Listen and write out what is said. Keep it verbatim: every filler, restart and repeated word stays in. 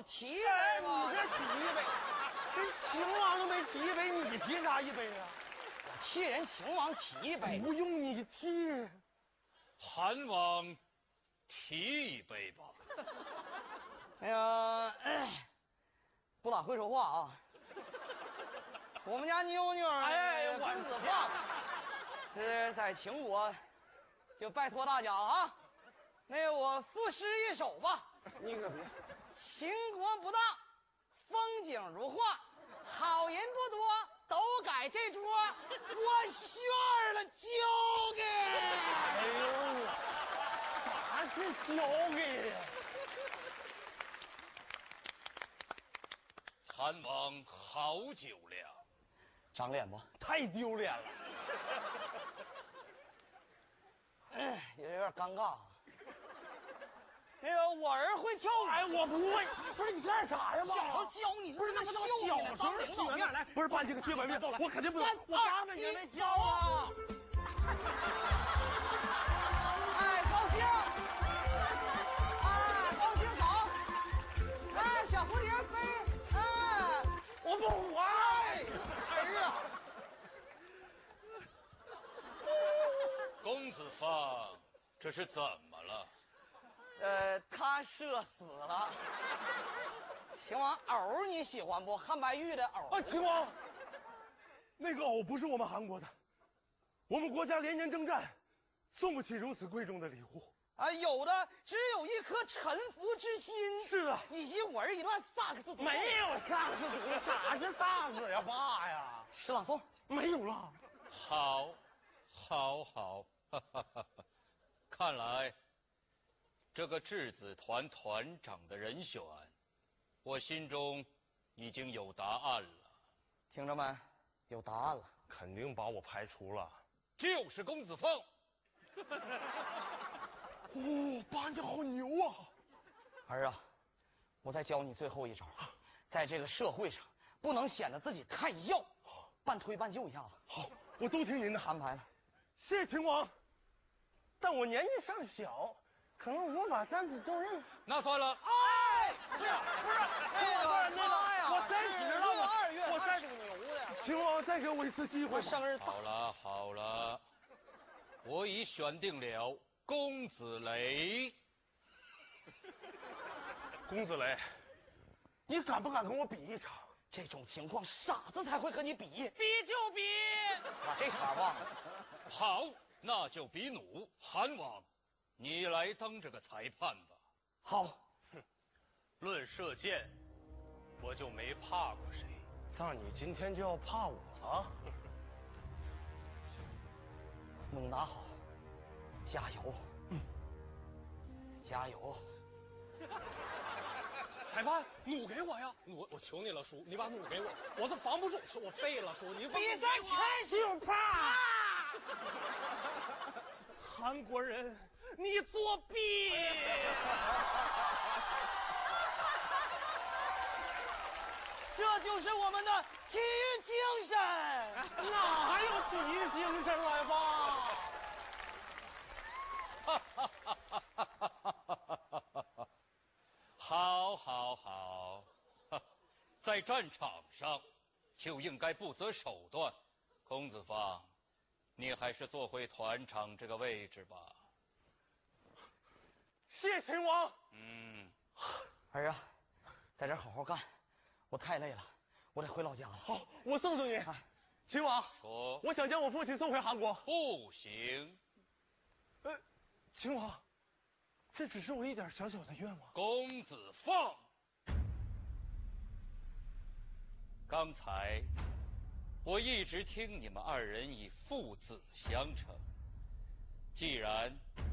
我提一杯吧。 你这提一杯，人秦王都没提一杯，你提啥一杯啊？ 我替人秦王提一杯。 不用你提。 韩王提一杯吧。 哎呀，不咋会说话啊。我们家妞妞哎， 公子放是在秦国，就拜托大家了啊。那个我赋诗一首吧。 你可别。 秦国不大，风景如画，好人不多，都改这桌，我炫了交给。 哎呦，啥是交给呀？ 韩王好酒量， 长脸不？ 太丢脸了。 哎，有点尴尬。那个我儿会跳舞。 哎，我不会。不是你干啥呀？ 小时候教你不是那秀小你呢， 时候领导面来， 不是办这个接吻面，我肯定不能。我三根本也没跳啊。 哎，高兴。哎，高兴好。哎，小蝴蝶飞。哎， 我不会。 儿啊。 公子放，这是怎么了？ 呃，他射死了。秦王藕你喜欢不？汉白玉的藕。 啊，秦王，那个藕不是我们韩国的，我们国家连年征战，送不起如此贵重的礼物。 啊，有的只有一颗臣服之心。 是啊， 以及我儿一段萨克斯独奏。 没有萨克斯独奏，啥是萨克斯呀，爸呀？ 诗朗诵没有了。 好，好，好，哈哈哈！看来这个质子团团长的人选，我心中已经有答案了。 听着没？有答案了。 肯定把我排除了。 就是公子凤。 哦，爸你好牛啊！ 儿啊，我再教你最后一招，在这个社会上不能显得自己太要，半推半就一下子。 好，我都听您的安排了。 谢谢秦王，但我年纪尚小，可能无法担此重任。 那算了。 哎， 不是不是， 那个他呀， 我三十了，我二月我三属牛的。 秦王再给我一次机会。 我生日好了好了，我已选定了公子雷。 公子雷，你敢不敢跟我比一场？ 这种情况，傻子才会和你比。 比就比。 把这茬忘了。 好，那就比弩。韩王，你来当这个裁判吧。 好。 哼，论射箭，我就没怕过谁。那你今天就要怕我了？ 弩拿好，加油。 嗯， 加油。 裁判，弩给我呀！我我求你了，叔，你把弩给我，我这防不住，我废了，叔，你比赛开始就怕。 韩国人，你作弊！ 这就是我们的体育精神。 哪还有体育精神来吧？ 哈哈哈哈哈哈！好，好，好，在战场上就应该不择手段。公子方，你还是坐回团长这个位置吧。 谢秦王。 嗯， 儿啊，在这好好干，我太累了，我得回老家了。 好，我送送你。秦王， 说， 我想将我父亲送回韩国。 不行。 呃，秦王，这只是我一点小小的愿望。 公子放。刚才我一直听你们二人以父子相称，既然